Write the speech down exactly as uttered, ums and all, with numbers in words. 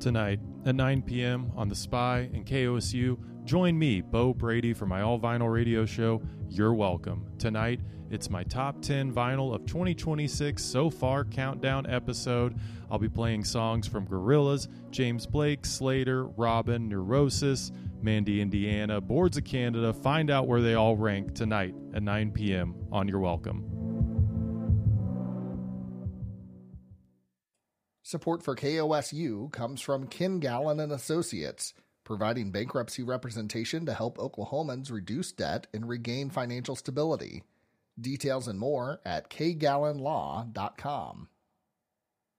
Tonight at nine p.m. on The Spy and K O S U, join me, Bo Brady, for my all vinyl radio show, You're Welcome. Tonight, it's my top ten vinyl of twenty twenty-six so far countdown episode. I'll be playing songs from Gorillaz, James Blake, Slater, Robin, Neurosis, Mandy Indiana, Boards of Canada. Find out where they all rank tonight at nine p.m. on You're Welcome. Support for K O S U comes from Ken Gallon and Associates, providing bankruptcy representation to help Oklahomans reduce debt and regain financial stability. Details and more at k gallon law dot com.